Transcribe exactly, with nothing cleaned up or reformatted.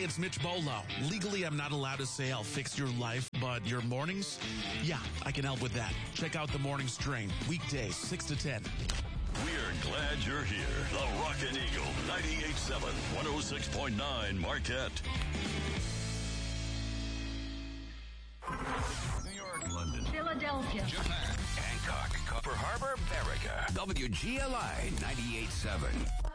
it's Mitch Bolo. Legally, I'm not allowed to say I'll fix your life, but your mornings? Yeah, I can help with that. Check out The Morning Strain, weekdays, six to ten. We're glad you're here. The Rockin' Eagle, ninety-eight point seven, one oh six point nine Marquette. New York, London, Philadelphia, Japan, Hancock, Copper Harbor, America. W G L I ninety-eight point seven.